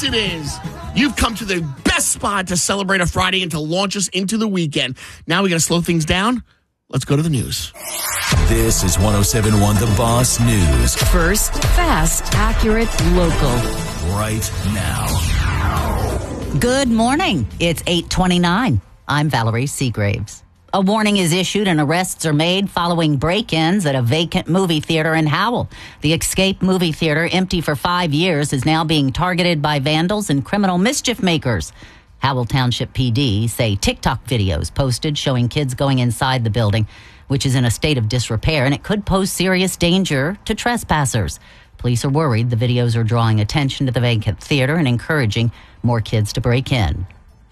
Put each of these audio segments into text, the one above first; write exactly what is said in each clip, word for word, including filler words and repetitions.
it is. You've come to the best spot to celebrate a Friday and to launch us into the weekend. Now we got to slow things down. Let's go to the news. This is one oh seven point one The Boss News. First, fast, accurate, local. Right now. Good morning. It's eight twenty-nine. I'm Valerie Seagraves. A warning is issued and arrests are made following break-ins at a vacant movie theater in Howell. The Escape movie theater, empty for five years, is now being targeted by vandals and criminal mischief makers. Howell Township P D say TikTok videos posted showing kids going inside the building, which is in a state of disrepair, and it could pose serious danger to trespassers. Police are worried the videos are drawing attention to the vacant theater and encouraging more kids to break in.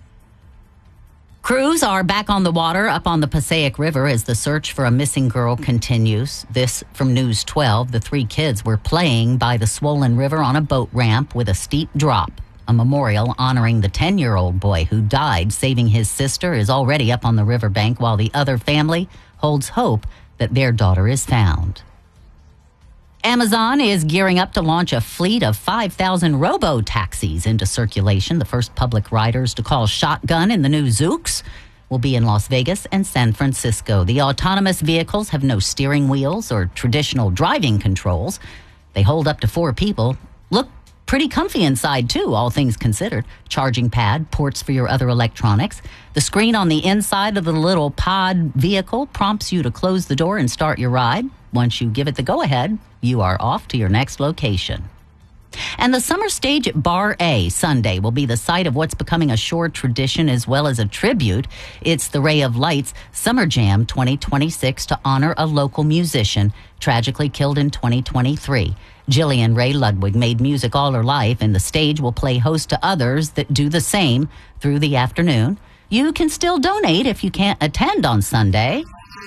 Crews are back on the water up on the Passaic River as the search for a missing girl continues. This from News twelve. The three kids were playing by the swollen river on a boat ramp with a steep drop. A memorial honoring the ten-year-old boy who died saving his sister is already up on the riverbank, while the other family holds hope that their daughter is found. Amazon is gearing up to launch a fleet of five thousand robo-taxis into circulation. The first public riders to call shotgun in the new Zoox will be in Las Vegas and San Francisco. The autonomous vehicles have no steering wheels or traditional driving controls. They hold up to four people. Look pretty comfy inside, too, all things considered. Charging pad, ports for your other electronics. The screen on the inside of the little pod vehicle prompts you to close the door and start your ride. Once you give it the go-ahead, you are off to your next location. And the summer stage at Bar A Sunday will be the site of what's becoming a shore tradition as well as a tribute. It's the Ray of Lights Summer Jam twenty twenty-six to honor a local musician tragically killed in twenty twenty-three. Jillian Ray Ludwig made music all her life, and the stage will play host to others that do the same through the afternoon. You can still donate if you can't attend on Sunday.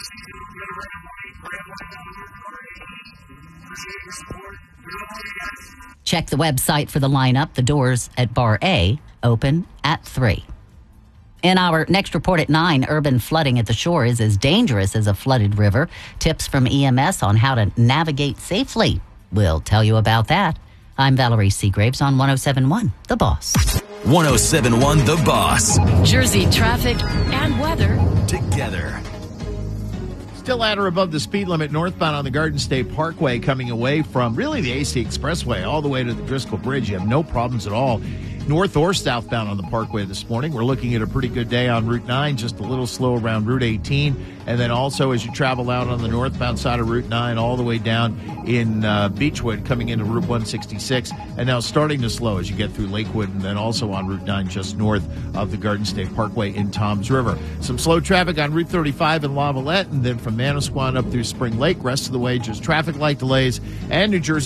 Check the website for the lineup. The doors at Bar A open at three. In our next report at nine, urban flooding at the shore is as dangerous as a flooded river. Tips from E M S on how to navigate safely. We'll tell you about that. I'm Valerie Seagraves on one oh seven point one The Boss. one oh seven point one The Boss. Jersey traffic and weather Together. Still at or above the speed limit northbound on the Garden State Parkway, coming away from really the A C Expressway all the way to the Driscoll Bridge. You have no problems at all. North or southbound on the Parkway this morning. We're looking at a pretty good day on Route nine, just a little slow around Route eighteen. And then also as you travel out on the northbound side of Route nine all the way down in uh, Beechwood, coming into Route one sixty-six. And now starting to slow as you get through Lakewood and then also on Route nine just north of the Garden State Parkway in Toms River. Some slow traffic on Route thirty-five in Lavallette, and then from Manasquan up through Spring Lake. Rest of the way, just traffic light delays and New Jersey